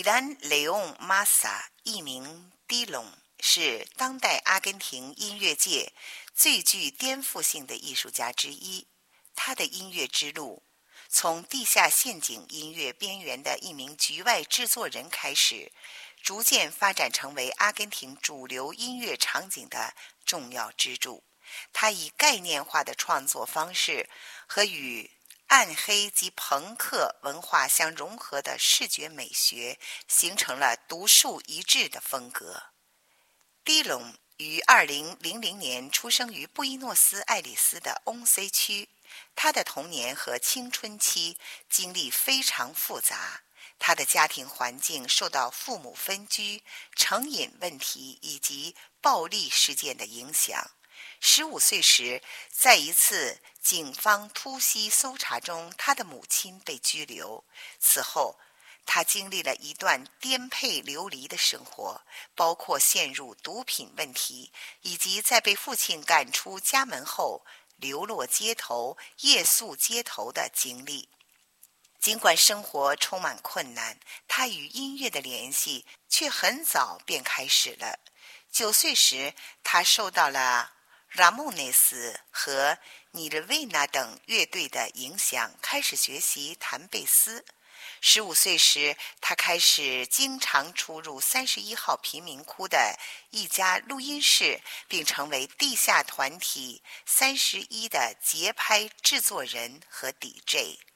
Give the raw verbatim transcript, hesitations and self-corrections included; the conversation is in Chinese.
迪兰·雷翁·马萨，艺名迪龙，是当代阿根廷音乐界最具颠覆性的艺术家之一。他的音乐之路，从地下陷阱音乐边缘的一名局外制作人开始，逐渐发展成为阿根廷主流音乐场景的重要支柱。他以概念化的创作方式和与暗黑及朋克文化相融合的视觉美学，形成了独树一帜的风格。迪龙于二零零零年出生于布宜诺斯艾利斯的翁塞区，他的童年和青春期经历非常复杂，他的家庭环境受到父母分居、成瘾问题以及暴力事件的影响。十五岁时，在一次警方突袭搜查中，他的母亲被拘留。此后，他经历了一段颠沛流离的生活，包括陷入毒品问题，以及在被父亲赶出家门后流落街头、夜宿街头的经历。尽管生活充满困难，他与音乐的联系却很早便开始了。九岁时，他受到了拉莫内斯和尼日维纳等乐队的影响，开始学习弹贝斯。十五岁时，他开始经常出入三十一号贫民窟的一家录音室，并成为地下团体三十一的节拍制作人和 D J。